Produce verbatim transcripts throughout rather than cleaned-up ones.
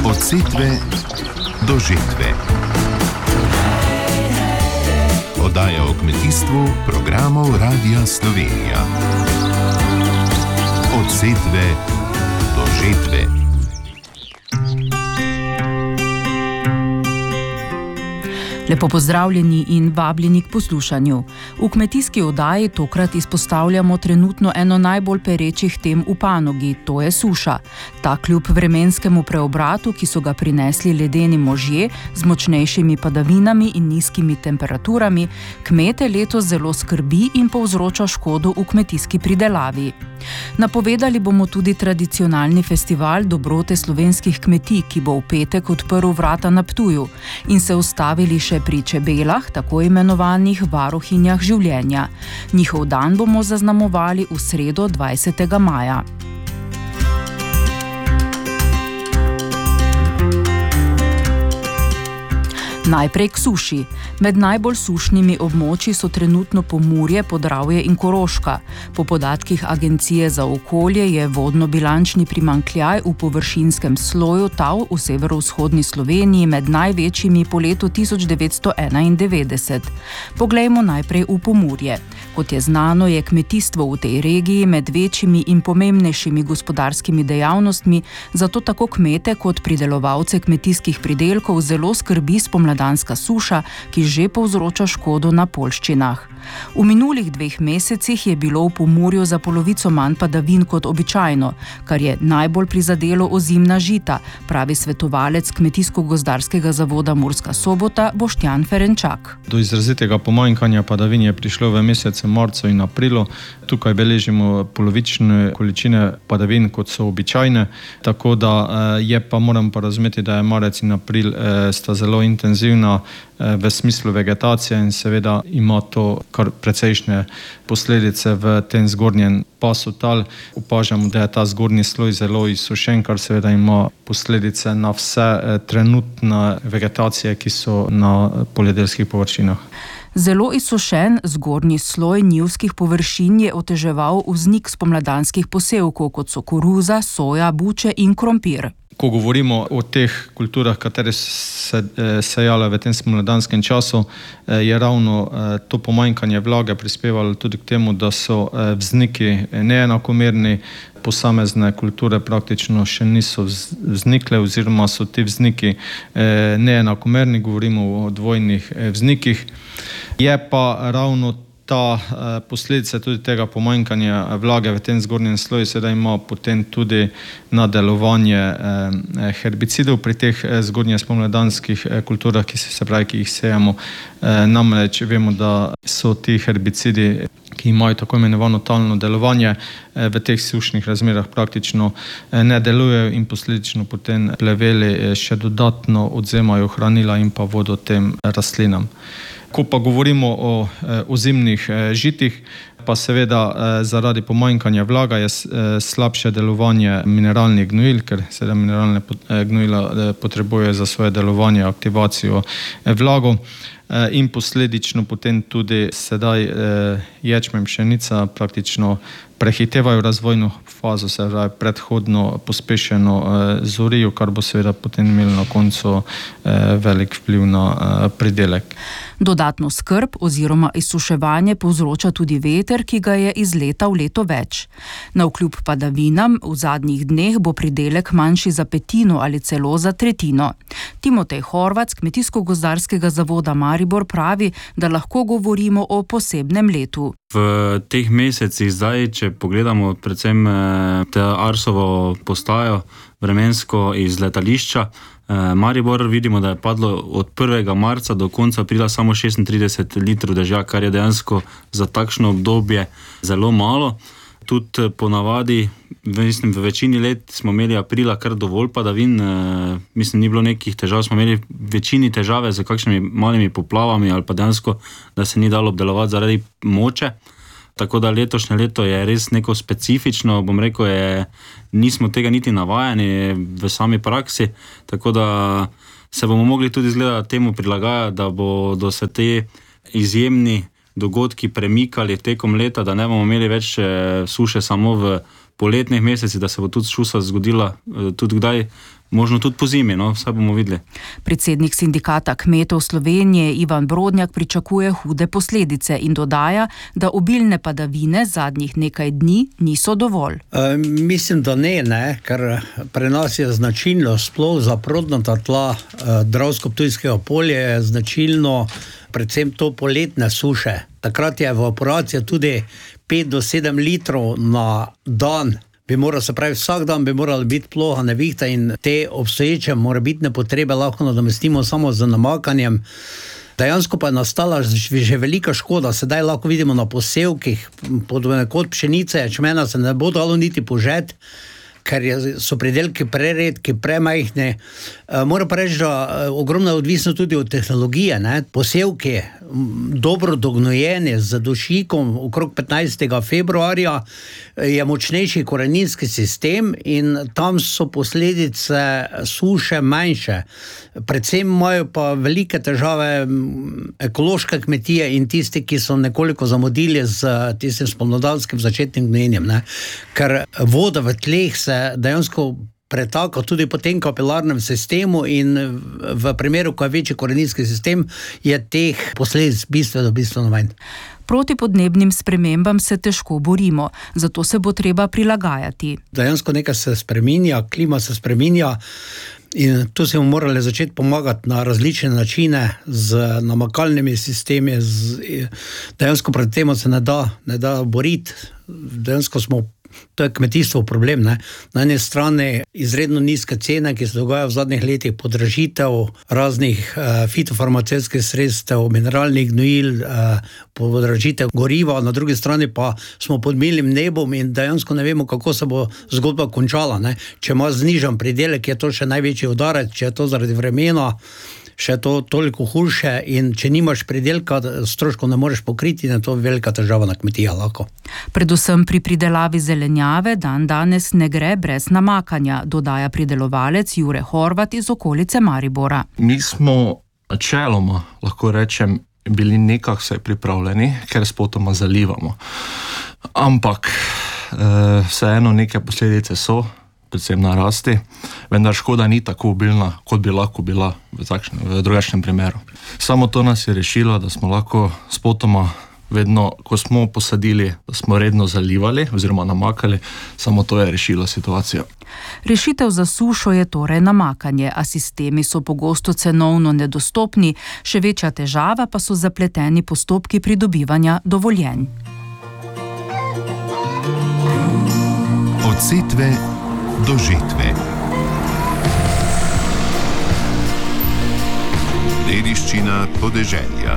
Od setve do žetve. Oddaja o kmetijstvu programov Radia Slovenija. Od setve do žetve. Lepo pozdravljeni in vabljeni k poslušanju. V kmetijski oddaji tokrat izpostavljamo trenutno eno najbolj perečih tem v panogi, to je suša. Ta kljub vremenskemu preobratu, ki so ga prinesli ledeni možje z močnejšimi padavinami in nizkimi temperaturami, kmete letos zelo skrbi in povzroča škodo v kmetijski pridelavi. Napovedali bomo tudi tradicionalni festival dobrote slovenskih kmetij, ki bo v petek odprl vrata na Ptuju, in se ustavili še pri čebelah, tako imenovanih varuhinjah življenja. Njihov dan bomo zaznamovali v sredo dvajsetega maja. Najprej k suši. Med najbolj sušnimi območji so trenutno Pomurje, Podravje in Koroška. Po podatkih Agencije za okolje je vodno-bilančni primanjkljaj v površinskem sloju tal v severovzhodni Sloveniji med največjimi po letu tisoč devetsto enaindevetdeset. Poglejmo najprej v Pomurje. Kot je znano, je kmetijstvo v tej regiji med večjimi in pomembnejšimi gospodarskimi dejavnostmi, zato tako kmete kot pridelovalce kmetijskih pridelkov zelo skrbi spomladanska suša, ki že povzroča škodo na poljščinah. V minulih dveh mesecih je bilo v Pomurju za polovico manj padavin kot običajno, kar je najbolj prizadelo ozimna žita, pravi svetovalec Kmetijsko-gozdarskega zavoda Murska Sobota Boštjan Ferenčak. Do izrazitega pomanjkanja padavin je prišlo v mesecu marcu in aprilu. Tukaj beležimo polovične količine padavin, kot so običajne, tako da je pa, moram pa razumeti, da je marec in april sta zelo intenzivna v smislu vegetacije in seveda ima to kar precejšnje posledice v tem zgornjem pasu tal. Opažamo, da je ta zgornji sloj zelo izsušen, kar seveda ima posledice na vse trenutne vegetacije, ki so na poljedelskih površinah. Zelo izsušen zgornji sloj njivskih površin je oteževal vznik spomladanskih posevkov, kot so koruza, soja, buče in krompir. Ko govorimo o teh kulturah, katere se sejale v tem spomladanskem času, je ravno to pomanjkanje vlage prispevalo tudi k temu, da so vzniki neenakomerni, posamezne kulture praktično še niso vznikle oziroma so ti vzniki neenakomerni, govorimo o dvojnih vznikih. Je pa ravno ta posledica tudi tega pomanjkanja vlage v tem zgornjem sloju sedaj ima potem tudi na delovanje herbicidov pri teh zgornje spomladanskih kulturah, ki se, se pravi, ki jih sejamo. Namreč vemo, da so ti herbicidi, ki imajo tako imenovano talno delovanje, v teh sušnih razmerah praktično ne delujejo in posledično potem pleveli še dodatno odzemajo hranila in pa vodo tem rastlinam. Ko pa govorimo o ozimnih žitih, pa seveda zaradi pomanjkanja vlaga je slabše delovanje mineralnih gnojil, ker seveda mineralne gnojila potrebujejo za svoje delovanje aktivacijo vlago in posledično potem tudi sedaj ječmen, pšenica praktično prehitevajo razvojno fazo, se pravi predhodno pospešeno zorijo, kar bo seveda potem imelo na koncu velik vpliv na pridelek. Dodatno skrb oziroma izsuševanje povzroča tudi veter, ki ga je iz leta v leto več. Navkljub padavinam v zadnjih dneh bo pridelek manjši za petino ali celo za tretjino. Timotej Horvat z Kmetijsko-gozdarskega zavoda Maribor pravi, da lahko govorimo o posebnem letu. V teh mesecih zdaj, če pogledamo predvsem te Arsovo postajo vremensko iz letališča Maribor, vidimo, da je padlo od prvega marca do konca aprila samo šestintrideset litrov dežja, kar je dejansko za takšno obdobje zelo malo. Tudi ponavadi, mislim, v večini let smo imeli aprila kar dovolj padavin, mislim, ni bilo nekih težav, smo imeli v večini težave z kakšnimi malimi poplavami ali pa dejansko, da se ni dalo obdelovati zaradi moče. Tako da letošnje leto je res neko specifično, bom rekel, je, nismo tega niti navajeni v sami praksi, tako da se bomo mogli tudi izgleda temu prilagajati, da bodo se te izjemni dogodki premikali tekom leta, da ne bomo imeli več suše samo v poletnih mesecih, da se bo tudi suša zgodila tudi kdaj možno tudi po zimi, no, vse bomo videli. Predsednik sindikata kmetov Slovenije Ivan Brodnjak pričakuje hude posledice in dodaja, da obilne padavine zadnjih nekaj dni niso dovolj. E, mislim, da ne, ne, ker pri nas je značilno sploh za prodnata tla e, Dravsko-Ptujskega polja je značilno predvsem to poletne suše. Takrat je evaporacija tudi pet do sedem litrov na dan. Bi moral, se pravi, vsak dan bi morala biti ploha nevihta in te obstoječe morebitne potrebe lahko nadomestimo samo z namakanjem. Dejansko pa je nastala že velika škoda, sedaj lahko vidimo na posevkih, ponekod pšenice, ječmena se ne bo dalo niti požeti, ker so pridelki preredki, premajhni. Moram pa reči, da ogromno je odvisno tudi od tehnologije. Ne? Posevki, dobro dognojeni z dušikom, okrog petnajstega februarja, je močnejši koreninski sistem in tam so posledice suše manjše. Predvsem imajo pa velike težave ekološke kmetije in tisti, ki so nekoliko zamudili z tistim spomladanskim začetnim gnojenjem. Ne? Ker voda v tleh se dejansko pretaka tudi po tem kapilarnem sistemu in v primeru, ko je večji koreninski sistem, je teh posledic bistveno, bistveno manj. Proti podnebnim spremembam se težko borimo, zato se bo treba prilagajati. Dejansko nekaj se spreminja, klima se spreminja in tu se bomo morali začeti pomagati na različne načine z namakalnimi sistemi. Z, dejansko pred tem se ne da, ne da boriti. Dejansko smo To je kmetijstvo problem. Ne? Na eni strani izredno nizke cene, ki se dogajajo v zadnjih letih, podražitev raznih uh, fitofarmacevtskih sredstev, mineralnih gnojil, uh, podražitev goriva, na drugi strani pa smo pod milim nebom in dejansko ne vemo, kako se bo zgodba končala. Ne? Če ima znižan pridelek, je to še največji udarec, če je to zaradi vremena, še to toliko hujše in če nimaš pridelka, stroškov ne moreš pokriti in je to velika težava na kmetijah lahko. Predvsem pri pridelavi zelenjave dan danes ne gre brez namakanja, dodaja pridelovalec Jure Horvat iz okolice Maribora. Mi smo načeloma, lahko rečem, bili nekako vse pripravljeni, ker spotoma zalivamo. Ampak eh, vseeno neke posledice so, predvsem na rasti, vendar škoda ni tako obilna, kot bi lahko bila v, takšnem, v drugačnem primeru. Samo to nas je rešilo, da smo lahko spotoma vedno, ko smo posadili, da smo redno zalivali oziroma namakali, samo to je rešilo situacijo. Rešitev za sušo je torej namakanje, a sistemi so pogosto cenovno nedostopni, še večja težava pa so zapleteni postopki pridobivanja dovoljenj. Od setve do žetve. Dediščina podeželja.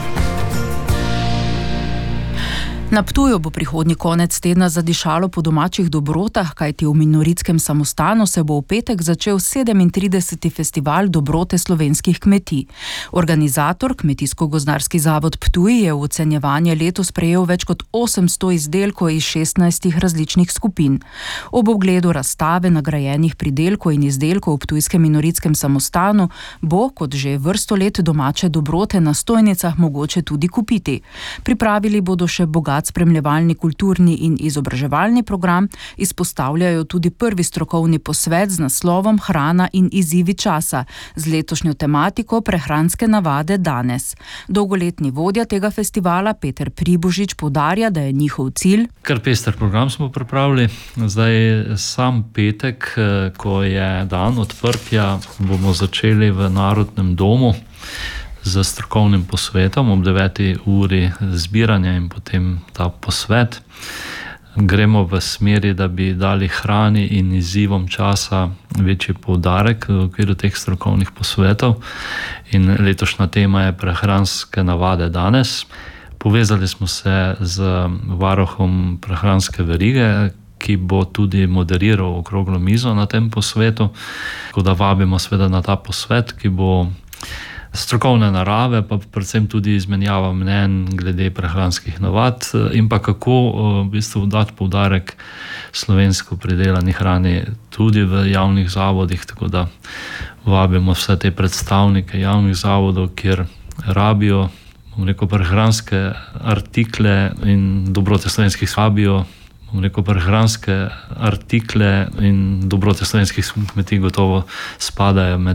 Na Ptuju bo prihodnji konec tedna zadišalo po domačih dobrotah, kajti v Minoritskem samostanu se bo v petek začel sedemintrideseti festival dobrote slovenskih kmetij. Organizator, Kmetijsko-gozdarski zavod Ptuj, je v ocenjevanje letos prejel več kot osemsto izdelkov iz šestnajstih različnih skupin. Ob ogledu razstave nagrajenih pridelkov in izdelkov v Ptujskem Minoritskem samostanu bo, kot že vrsto let, domače dobrote na stojnicah mogoče tudi kupiti. Pripravili bodo še bogat spremljevalni kulturni in izobraževalni program, izpostavljajo tudi prvi strokovni posvet z naslovom Hrana in izzivi časa z letošnjo tematiko Prehranske navade danes. Dolgoletni vodja tega festivala Peter Pribožič poudarja, da je njihov cilj. Kar pester program smo pripravili. Zdaj sam petek, ko je dan odprtja, bomo začeli v Narodnem domu z strokovnim posvetom ob deveti uri zbiranja in potem ta posvet. Gremo v smeri, da bi dali hrani in izzivom časa večji poudarek v okviru teh strokovnih posvetov in letošnja tema je Prehranske navade danes. Povezali smo se z varuhom prehranske verige, ki bo tudi moderiral okroglo mizo na tem posvetu, tako da vabimo seveda na ta posvet, ki bo strokovne narave, pa predvsem tudi izmenjava mnenj glede prehranskih navad in pa kako v bistvu dati poudarek slovensko pridelani hrani tudi v javnih zavodih, tako da vabimo vse te predstavnike javnih zavodov, kjer rabijo, bom rekel, prehranske artikle in dobrote slovenskih vabijo bom rekel, prehranske artikle in dobrote slovenskih kmetij gotovo spadajo med